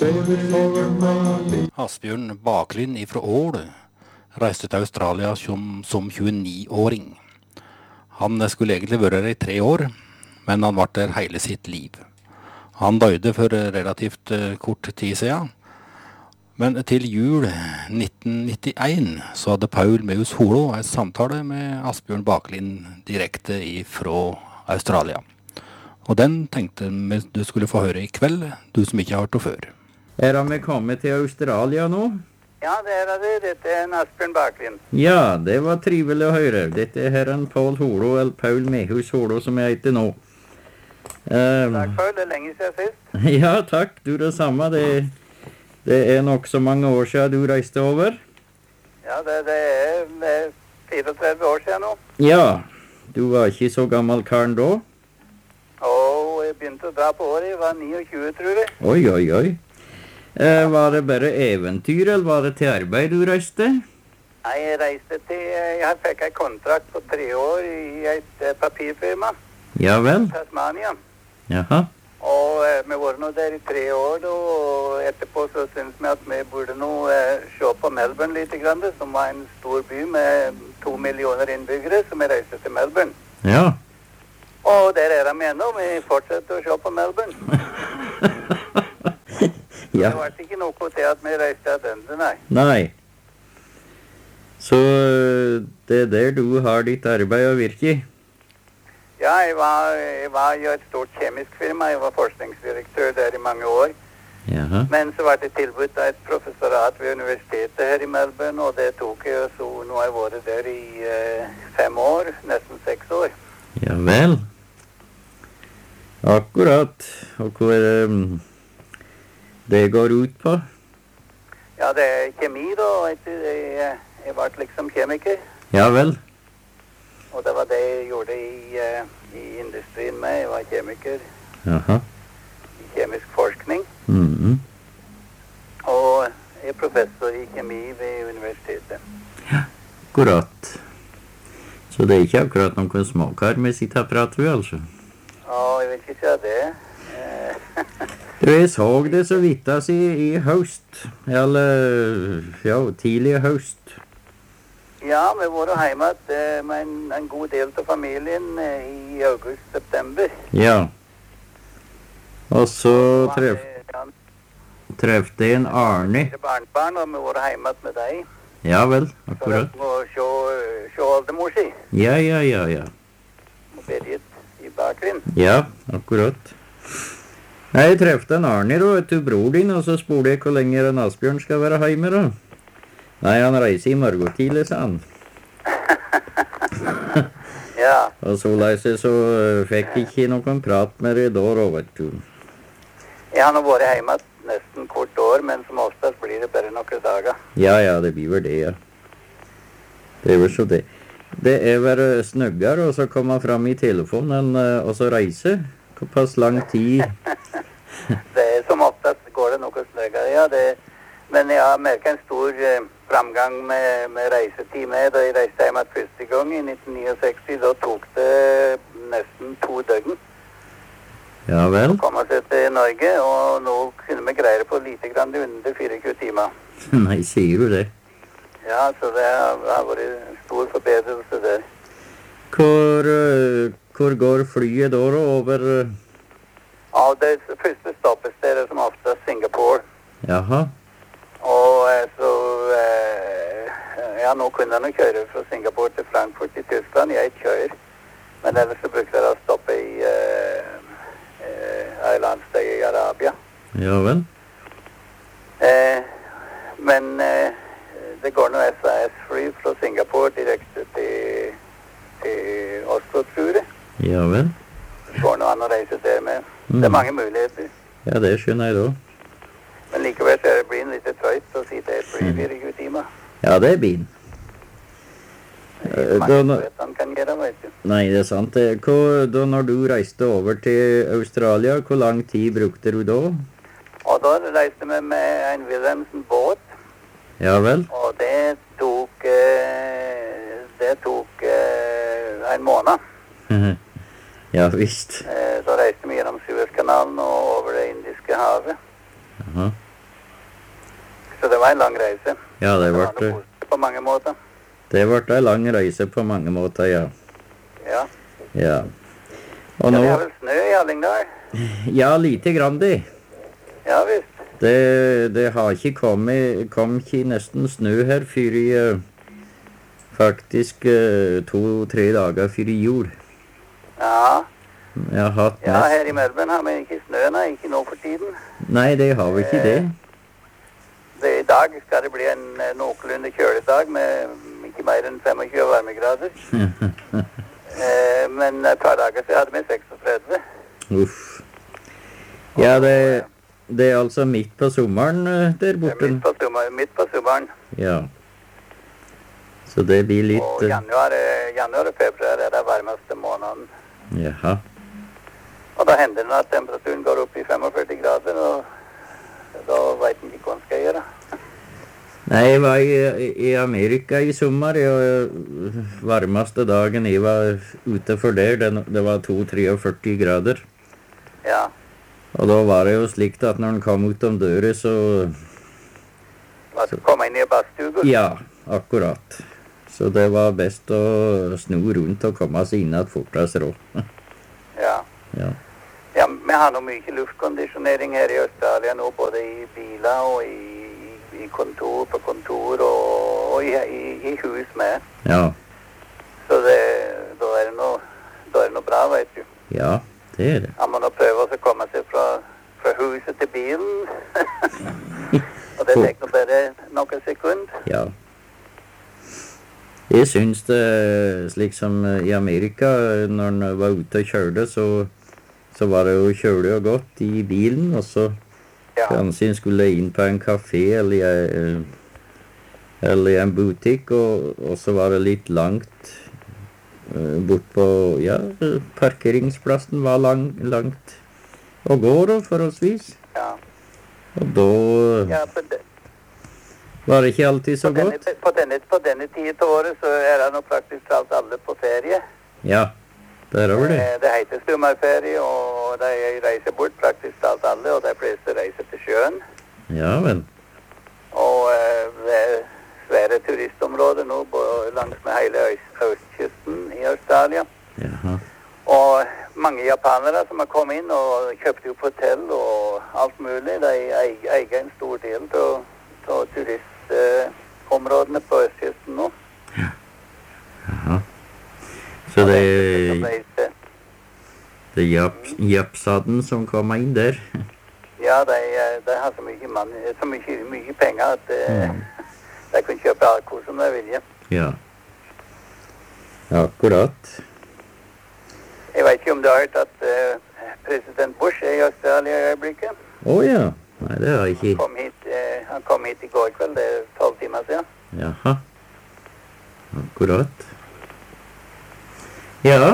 Asbjørn Baklin ifra Ål reiste til Australia som 29-åring. Han skulle egentlig vært her i 3 år, men han ble der hele sitt liv. Han døde for relativt kort tid siden. Men til jul 1991 så hadde Paul Meus Holo en samtale med Asbjørn Baklin direkte fra Australia. Og den tenkte vi du skulle få høre i kveld, du som ikke har hørt det før. Vi kommet til Australia nå? Ja, det det. Dette en Asbjørn Baklin. Ja, det var trivelig å høre. Dette herren Paul Holo, eller Paul Mehus Holo, som jeg heter nå. Takk, Paul. Det lenge siden sist. Ja, takk. Du det samme. Det nok så mange år siden du reiste over. Ja, det 34 år siden nå. Ja, du var ikke så gammel karen da? Og jeg begynte å dra på året. Jeg var 29, tror jeg. Oi, oi, oi. Var det bare eventyr, eller var det til arbeid du reiste? Nei, jeg reiste til... Jeg fikk en kontrakt på 3 år i et papirfirma. Ja vel? Tasmania. Jaha. Og vi var nå der i 3 år, og etterpå så synes vi at vi burde nå se på Melbourne litt grann, som var en stor by med 2 millioner innbyggere, som vi reiste til Melbourne. Ja. Og der de ennå, vi fortsetter å se på Melbourne. Ja. Det var ikke noe til at vi reiste tilbake, nei. Nei. Så det der du har ditt arbeid å virke i? Ja, jeg var i et stort kjemisk firma. Jeg var forskningsdirektør der i mange år. Jaha. Men så var det tilbudt av et professorat ved universitetet her i Melbourne, og det tok jeg, og så nå har jeg vært der i 5 år, nesten 6 år. Ja vel. Akkurat. Og hva det går ut på? Ja, det kjemi da, jeg var liksom kjemiker. Ja vel. Og det var det jeg gjorde i industrien med. Jeg var kjemiker Jaha. i kjemisk forskning. Mhm. Og jeg er professor i kjemi ved universitetet. Ja, akkurat. Så det ikke akkurat noen småkar med sitt apparat, altså? Ja, jeg vil ikke si det. Jeg så det så vidt i høst, eller ja, tidlig høst. Ja, vi var hjemme med en god del av familien i august-september. Ja. Og så trefte en Arne. Barnebarn, og vi var hjemme med deg. Ja vel, akkurat. For å se oldemor si. Ja. Og Berit i Baklin. Ja, akkurat. Nei, jeg trefte en Arne da, etter bror din, og så spurte jeg hvor lenge en Asbjørn skal være hjemme da. Nei, han reiser i morgen tidlig, sa han. Ja. Og så fikk jeg ikke noen prat med det da, vet du. Jeg har nå vært hjemme nesten kort år, men som oftest blir det bare noen dager. Ja, det blir vel det, ja. Det er vel så det. Det er vel snuggere å komme fram i telefonen og så reise. Såpass lang tid. Det er som oftest går det noe snøggere, ja. Men jeg har merket en stor framgang med reisetid med. Da jeg reiste hjemme første gang i 1969, da tok det nesten 2 døgn. Ja vel. Så kom jeg seg til Norge, og nå kunne vi greie på lite grann under 24 timer. Nei, sier du det? Ja, så det har vært en stor forbedrelse der. Hvor går flyet da over? Ja, det første stoppestedet som ofte er Singapore. Jaha. Og så ja, nå kunne jeg kjøre fra Singapore til Frankfurt i Tyskland. Jeg kjører. Men ellers så brukte jeg å stoppe i et landsted i Arabia. Ja vel. Men det går noe SAS-fly fra Singapore direkte til Oslo, tror jeg. Ja vel. Det går noe an å reise der med. Det er mange muligheter. Ja, det skjønner jeg da. Men likevel så er det blir litt trøyt å si det er 24 timer. Ja, det er bin. Han kan gjøre, vet du. Nei, det er sant. Da når du reiste over til Australia, hvor lang tid brukte du da? Og da reiste vi med en Wilhelmsen båt. Ja vel. Og det tok en måned. Ja, visst. Så reiste vi gjennom Suezkanalen og over det indiske havet. Aha. var en lang reise. Ja, det Det var noe ble positivt på mange måter. en lang reise på mange måter, ja. Ja. Ja. Og Ja, nå det er vel snø i Hallingdal? Ja, lite grann det. Ja visst. Det har ikke kom ikke nesten snø her før i faktisk 2-3 dager før i jul. Ja. Jeg har hatt Ja, mest her i Melbourne har vi ikke snø, nei, ikke nå for tiden. Nei, det har vi ikke det. I dag skal det bli en noenlunde kjøledag med ikke mer enn 25 varmegrader. Men et par dager så hadde vi 36. Uff. Ja, det er altså midt på sommeren der borte. Midt på sommeren. Ja. Så det blir litt Og januar og februar er det varmeste måneden. Jaha. Og da hender det at temperaturen går opp i 45 grader, og da vet en ikke hva en skal gjøre. Nei, jeg var i Amerika i sommer, og varmeste dagen jeg var ute for der, det var 42-43 grader. Ja. Og da var det jo slikt at når en kom ut om døra, så Hva skal komme inn i badstugu? Ja, akkurat. Så det var best å sno rundt og komme seg inn igjen fortest råd. Ja. Ja. Ja, vi har noe mye luftkondisjonering her i Australia nå, både i biler og i på kontor og i hus med. Ja. Så da er det noe bra, vet du. Ja, det er det. Han må nå prøve å komme seg fra huset til bilen. Og det tar nå bare noen sekunder. Ja. Jeg syns det, slik som i Amerika, når en var ute og kjørte, så var det jo kjølig og godt i bilen, og så Ja. kanskje en skulle inn på en kafé eller i en butikk, og så var det litt langt bort på, ja, parkeringsplassen var langt å gå da, forholdsvis. Ja. Og da Ja, var det ikke alltid så godt. på denne tiden av året så er det nå praktisk talt alle på ferie. Ja, der var det. Det heter sommerferie, og de reiser bort praktisk talt alle, og de fleste reiser til sjøen. Ja vel. Og det er svære turistområder nå langs med hele østkysten i Australia. Jaha. Og mange japanere som har kommet inn og kjøpt opp hotell og alt mulig, de eier en stor del av turistområdene på østkysten nå. Jaha. Så det er japsaden som kommer inn der. Ja, de har så mye penger at de kan kjøpe alt hvor som de vil. Ja. Akkurat. Jeg vet ikke om du har hørt at president Bush er i Australia i øyeblikket. Ja. Nei, det har jeg ikke. Han kom hit i går kveld, det er 12 timer siden. Jaha. Akkurat. Ja.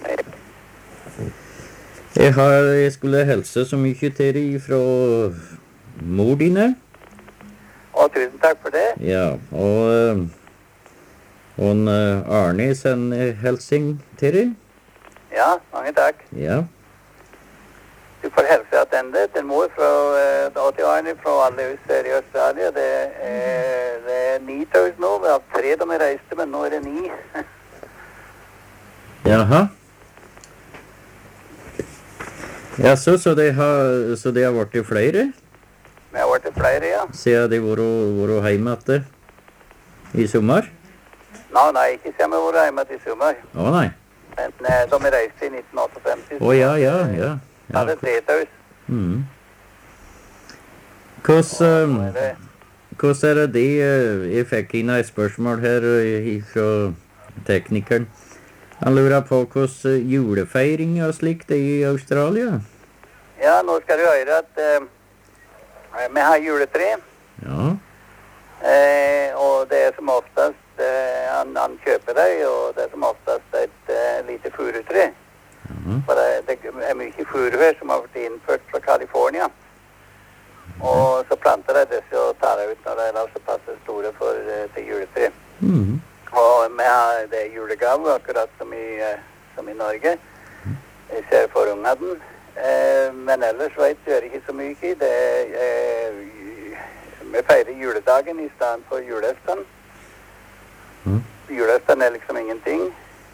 Jeg skulle helse så mye til deg fra mor dine. Og tusen takk for det. Ja, og Arne sender hilsing til deg. Ja, mange takk. Ja. Du får hilse attende til mor til Arne fra alle hus her i Australia. Det er 9000 nå. Vi har 3 da vi reiste, men nå er det 9. Jaha. Ja, så det har vært flere? Vi har vært flere, ja. Siden de var hjemme etter i sommer? Nei, ikke siden vi var hjemme til sommer. Å nei. Men da vi reiste i 1958. Ja. Hadde 3000. Mm. Hvordan er det jeg fikk inn et spørsmål her fra teknikeren. Han lurer på hvordan julefeiring og slikt er i Australia. Ja, nå skal du høre at vi har juletre. Ja. Og det er som oftest han kjøper deg, og det er som oftest et lite furutre. For det er mye furu her som har vært innført fra California. Og så planter de disse og tar det ut når de er altså passer store til juletre. Mm. Og vi har det julegave akkurat som i Norge. Jeg ser for ungene. Men ellers vet du, er det ikke så mye. Vi feirer juledagen i stedet for julaften. Julaften er liksom ingenting.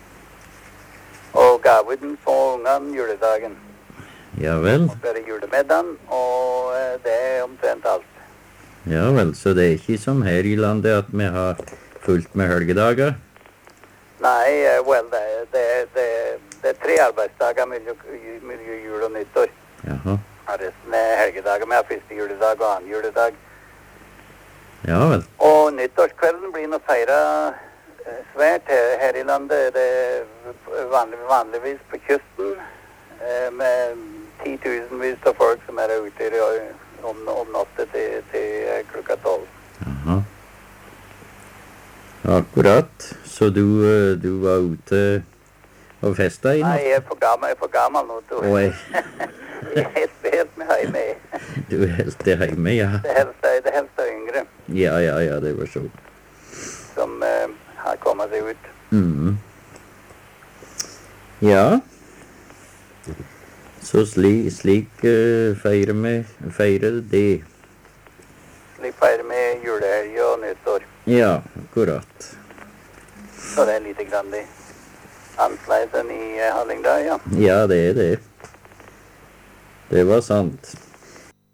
Og gaven får ungene juledagen. Ja vel. Og så er det julemiddagen, og det er omtrent alt. Ja vel, så det er ikke som her i landet at vi har fullt med helgedager? Nei, well, det er 3 arbeidsdager mellom jul og nyttår. Jaha. Og resten er helgedager. Vi har første juledag og annen juledag. Ja vel. Og nyttårskvelden blir nå feiret svært her i landet. Det er vanligvis på kysten med 10 000 av folk som er ute om natten til klokka 12. Jaha. Akkurat. Så du var ute og festa i natt? Nei, jeg er for gammel nå. Oi. Jeg er helt med hjemme. Du er helt der hjemme, ja. Det helst er yngre Ja, det var så. som har kommet seg ut. Ja. Så slik feirer det. Slik feirer vi julehelg og nyttår. Ja, akkurat. Så det er lite grann annerledes enn i Hallingdal, ja. Ja, det er det. Det var sant.